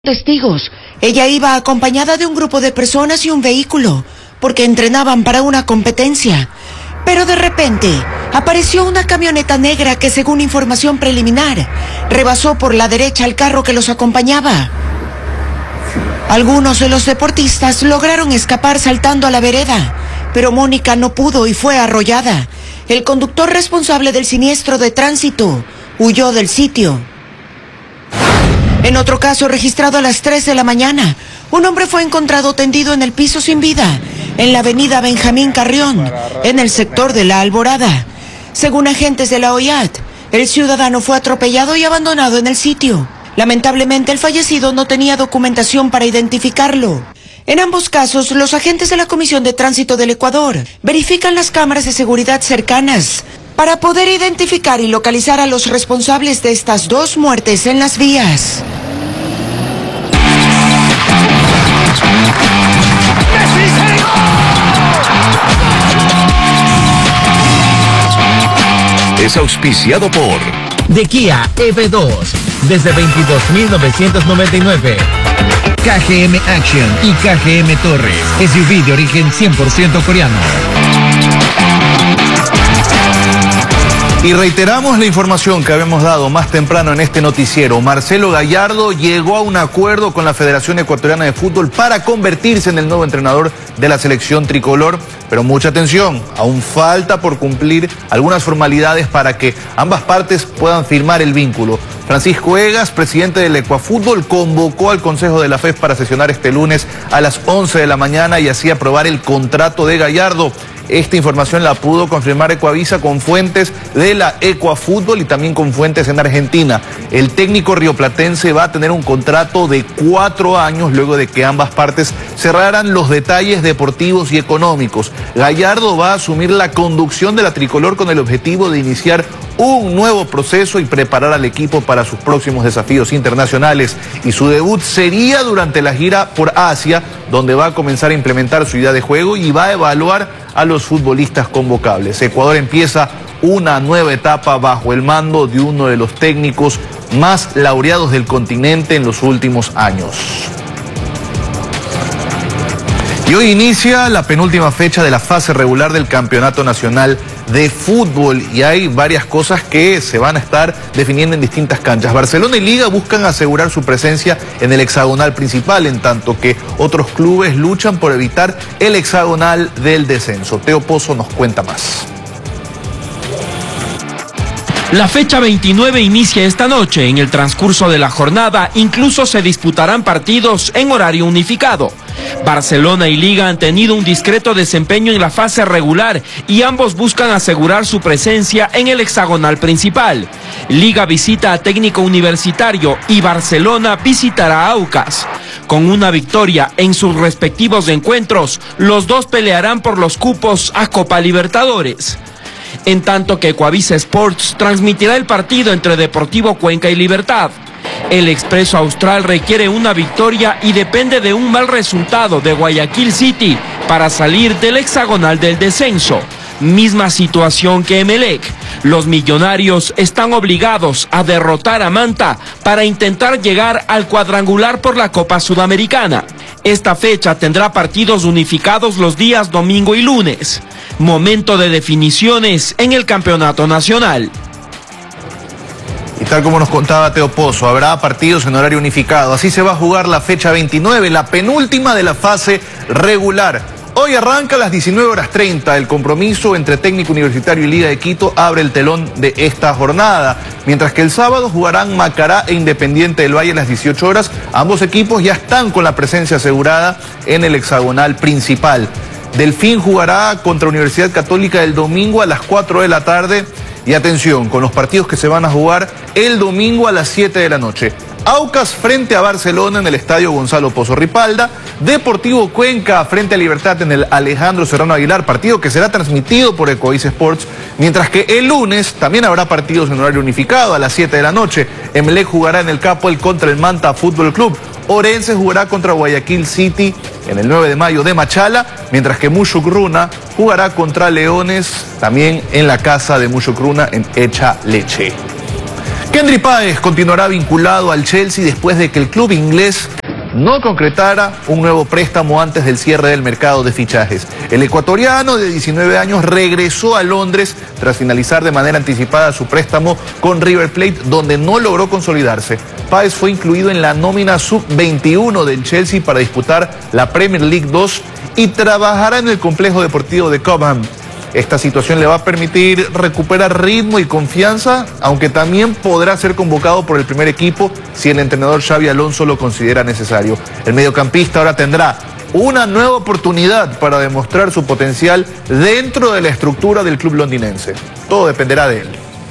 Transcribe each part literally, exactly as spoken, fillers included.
Testigos. Ella iba acompañada de un grupo de personas y un vehículo, porque entrenaban para una competencia. Pero de repente, apareció una camioneta negra que, según información preliminar, rebasó por la derecha al carro que los acompañaba. Algunos de los deportistas lograron escapar saltando a la vereda, pero Mónica no pudo y fue arrollada. El conductor responsable del siniestro de tránsito huyó del sitio. En otro caso registrado a las tres de la mañana, un hombre fue encontrado tendido en el piso sin vida, en la avenida Benjamín Carrión, en el sector de La Alborada. Según agentes de la O I A T, el ciudadano fue atropellado y abandonado en el sitio. Lamentablemente, el fallecido no tenía documentación para identificarlo. En ambos casos, los agentes de la Comisión de Tránsito del Ecuador verifican las cámaras de seguridad cercanas para poder identificar y localizar a los responsables de estas dos muertes en las vías. Es auspiciado por de Kia E V dos desde veintidós mil novecientos noventa y nueve. K G M Action y K G M Torres, S U V de origen cien por ciento coreano. Y reiteramos la información que habíamos dado más temprano en este noticiero. Marcelo Gallardo llegó a un acuerdo con la Federación Ecuatoriana de Fútbol para convertirse en el nuevo entrenador de la selección tricolor. Pero mucha atención, aún falta por cumplir algunas formalidades para que ambas partes puedan firmar el vínculo. Francisco Egas, presidente del Ecuafútbol, convocó al Consejo de la F E F para sesionar este lunes a las once de la mañana y así aprobar el contrato de Gallardo. Esta información la pudo confirmar Ecuavisa con fuentes de la Ecuafútbol y también con fuentes en Argentina. El técnico rioplatense va a tener un contrato de cuatro años luego de que ambas partes cerraran los detalles deportivos y económicos. Gallardo va a asumir la conducción de la tricolor con el objetivo de iniciar un nuevo proceso y preparar al equipo para sus próximos desafíos internacionales. Y su debut sería durante la gira por Asia, donde va a comenzar a implementar su idea de juego y va a evaluar a los futbolistas convocables. Ecuador empieza una nueva etapa bajo el mando de uno de los técnicos más laureados del continente en los últimos años. Y hoy inicia la penúltima fecha de la fase regular del Campeonato Nacional de Fútbol y hay varias cosas que se van a estar definiendo en distintas canchas. Barcelona y Liga buscan asegurar su presencia en el hexagonal principal, en tanto que otros clubes luchan por evitar el hexagonal del descenso. Teo Pozo nos cuenta más. La fecha veintinueve inicia esta noche. En el transcurso de la jornada incluso se disputarán partidos en horario unificado. Barcelona y Liga han tenido un discreto desempeño en la fase regular y ambos buscan asegurar su presencia en el hexagonal principal. Liga visita a Técnico Universitario y Barcelona visitará a Aucas. Con una victoria en sus respectivos encuentros, los dos pelearán por los cupos a Copa Libertadores. En tanto que Ecuavisa Sports transmitirá el partido entre Deportivo Cuenca y Libertad. El Expreso Austral requiere una victoria y depende de un mal resultado de Guayaquil City para salir del hexagonal del descenso. Misma situación que Emelec. Los millonarios están obligados a derrotar a Manta para intentar llegar al cuadrangular por la Copa Sudamericana. Esta fecha tendrá partidos unificados los días domingo y lunes. Momento de definiciones en el campeonato nacional. Y tal como nos contaba Teo Pozo, habrá partidos en horario unificado. Así se va a jugar la fecha veintinueve, la penúltima de la fase regular. Hoy arranca a las diecinueve horas treinta. El compromiso entre Técnico Universitario y Liga de Quito abre el telón de esta jornada. Mientras que el sábado jugarán Macará e Independiente del Valle a las dieciocho horas. Ambos equipos ya están con la presencia asegurada en el hexagonal principal. Delfín jugará contra Universidad Católica el domingo a las cuatro de la tarde. Y atención, con los partidos que se van a jugar el domingo a las siete de la noche. Aucas frente a Barcelona en el Estadio Gonzalo Pozo Ripalda. Deportivo Cuenca frente a Libertad en el Alejandro Serrano Aguilar, partido que será transmitido por Ecuavisa Sports. Mientras que el lunes también habrá partidos en horario unificado a las siete de la noche. Emelec jugará en el Capoel contra el Manta Fútbol Club. Orense jugará contra Guayaquil City en el nueve de mayo de Machala, mientras que Mushugruna jugará contra Leones también en la casa de Mushugruna en Echa Leche. Kendry Páez continuará vinculado al Chelsea después de que el club inglés no concretara un nuevo préstamo antes del cierre del mercado de fichajes. El ecuatoriano de diecinueve años regresó a Londres tras finalizar de manera anticipada su préstamo con River Plate, donde no logró consolidarse. Páez fue incluido en la nómina sub veintiuno del Chelsea para disputar la Premier League dos y trabajará en el complejo deportivo de Cobham. Esta situación le va a permitir recuperar ritmo y confianza, aunque también podrá ser convocado por el primer equipo si el entrenador Xabi Alonso lo considera necesario. El mediocampista ahora tendrá una nueva oportunidad para demostrar su potencial dentro de la estructura del club londinense. Todo dependerá de él.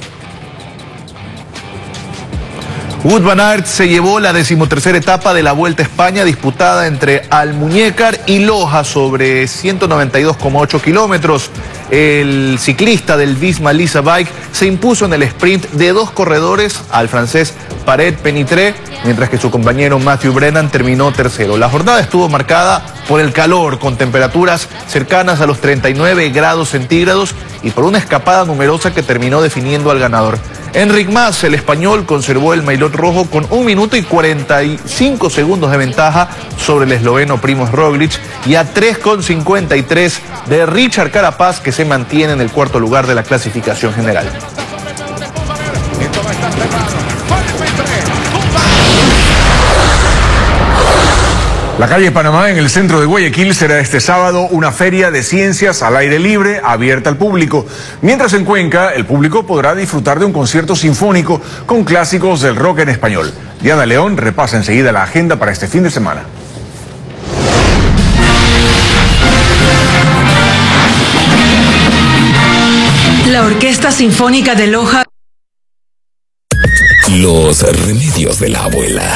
Wout van Aert se llevó la decimotercera etapa de la Vuelta a España disputada entre Almuñécar y Loja sobre ciento noventa y dos coma ocho kilómetros. El ciclista del Visma Lease Bike se impuso en el sprint de dos corredores al francés Paret-Penitré, mientras que su compañero Matthew Brennan terminó tercero. La jornada estuvo marcada por el calor, con temperaturas cercanas a los treinta y nueve grados centígrados y por una escapada numerosa que terminó definiendo al ganador. Enric Mas, el español, conservó el maillot rojo con un minuto y cuarenta y cinco segundos de ventaja sobre el esloveno Primož Roglič y a tres con cincuenta y tres de Richard Carapaz, que se mantiene en el cuarto lugar de la clasificación general. La calle Panamá en el centro de Guayaquil será este sábado una feria de ciencias al aire libre abierta al público. Mientras en Cuenca el público podrá disfrutar de un concierto sinfónico con clásicos del rock en español. Diana León repasa enseguida la agenda para este fin de semana. La Orquesta Sinfónica de Loja. Los remedios de la abuela.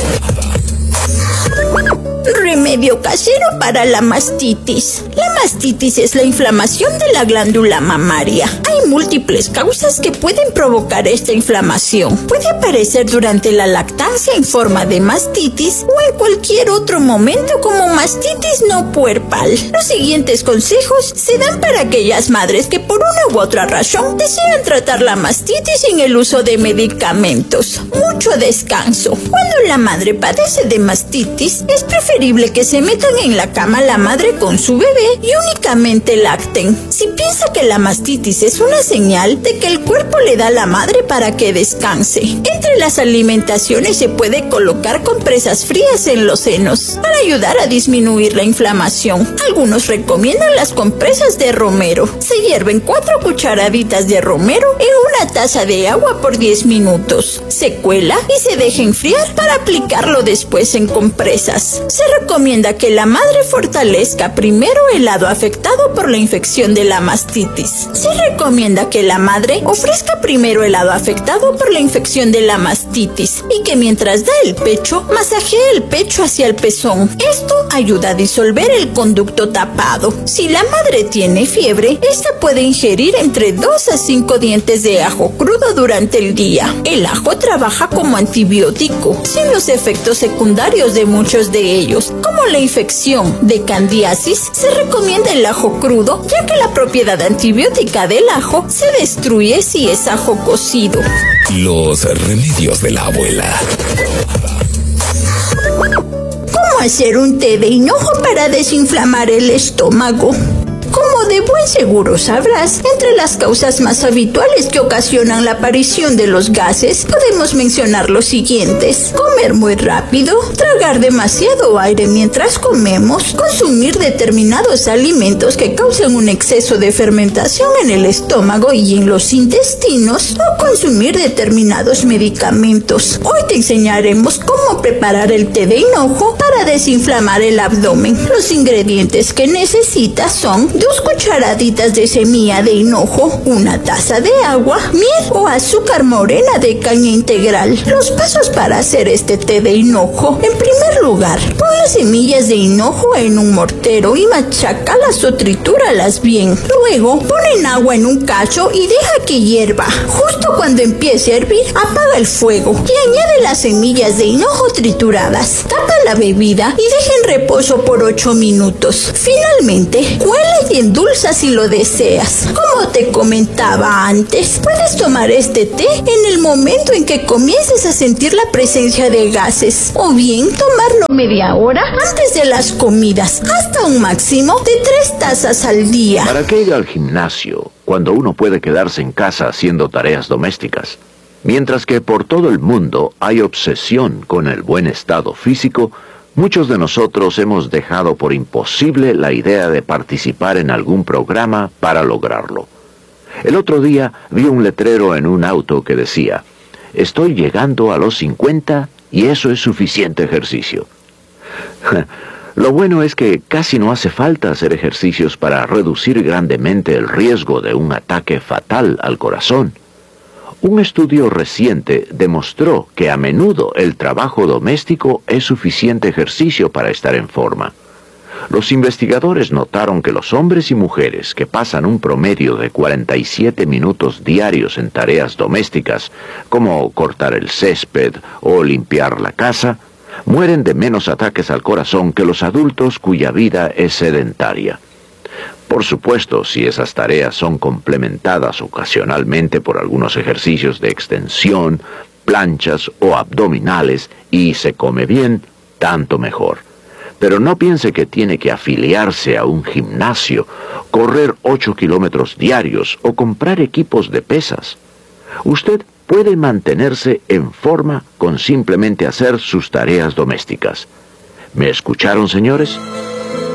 Remedio casero para la mastitis. La mastitis es la inflamación de la glándula mamaria. Hay múltiples causas que pueden provocar esta inflamación. Puede aparecer durante la lactancia en forma de mastitis o en cualquier otro momento como mastitis no puerpal. Los siguientes consejos se dan para aquellas madres que por una u otra razón desean tratar la mastitis sin el uso de medicamentos. Mucho descanso. Cuando la madre padece de mastitis, es preferible que se metan en la cama la madre con su bebé y únicamente lacten. Si piensa que la mastitis es una señal de que el cuerpo le da a la madre para que descanse. Entre las alimentaciones se puede colocar compresas frías en los senos para ayudar a disminuir la inflamación. Algunos recomiendan las compresas de romero. Se hierven cuatro cucharaditas de romero en una taza de agua por diez minutos. Se cuela y se deja enfriar para aplicarlo después en compresas. Se recomienda que la madre fortalezca primero el lado afectado por la infección de la mastitis. Se recomienda que la madre ofrezca primero el lado afectado por la infección de la mastitis y que mientras da el pecho, masajee el pecho hacia el pezón. Esto ayuda a disolver el conducto tapado. Si la madre tiene fiebre, esta puede ingerir entre dos a cinco dientes de ajo crudo durante el día. El ajo trabaja como antibiótico, sin los efectos secundarios de muchos de ellos, como la infección de candidiasis. Se recomienda el ajo crudo, ya que la propiedad antibiótica del ajo se destruye si es ajo cocido. Los remedios de la abuela. ¿Cómo hacer un té de hinojo para desinflamar el estómago? Como de buen seguro sabrás, entre las causas más habituales que ocasionan la aparición de los gases, podemos mencionar los siguientes: comer muy rápido, tragar demasiado aire mientras comemos, consumir determinados alimentos que causan un exceso de fermentación en el estómago y en los intestinos, o consumir determinados medicamentos. Hoy te enseñaremos cómo preparar el té de hinojo para desinflamar el abdomen. Los ingredientes que necesitas son dos cucharaditas de semilla de hinojo, una taza de agua, miel o azúcar morena de caña integral. Los pasos para hacer este té de hinojo: en primer lugar, pon las semillas de hinojo en un mortero y machácalas o tritúralas bien. Luego, pon en agua en un cacho y deja que hierva. Justo cuando empiece a hervir, apaga el fuego y añade las semillas de hinojo trituradas. Tapa la bebida comida y deja en reposo por ocho minutos. Finalmente, cuela y endulza si lo deseas. Como te comentaba antes, puedes tomar este té en el momento en que comiences a sentir la presencia de gases, o bien tomarlo media hora antes de las comidas, hasta un máximo de tres tazas al día. ¿Para qué ir al gimnasio cuando uno puede quedarse en casa haciendo tareas domésticas? Mientras que por todo el mundo hay obsesión con el buen estado físico, muchos de nosotros hemos dejado por imposible la idea de participar en algún programa para lograrlo. El otro día vi un letrero en un auto que decía: estoy llegando a los cincuenta y eso es suficiente ejercicio. Lo bueno es que casi no hace falta hacer ejercicios para reducir grandemente el riesgo de un ataque fatal al corazón. Un estudio reciente demostró que a menudo el trabajo doméstico es suficiente ejercicio para estar en forma. Los investigadores notaron que los hombres y mujeres que pasan un promedio de cuarenta y siete minutos diarios en tareas domésticas, como cortar el césped o limpiar la casa, mueren de menos ataques al corazón que los adultos cuya vida es sedentaria. Por supuesto, si esas tareas son complementadas ocasionalmente por algunos ejercicios de extensión, planchas o abdominales y se come bien, tanto mejor. Pero no piense que tiene que afiliarse a un gimnasio, correr ocho kilómetros diarios o comprar equipos de pesas. Usted puede mantenerse en forma con simplemente hacer sus tareas domésticas. ¿Me escucharon, señores?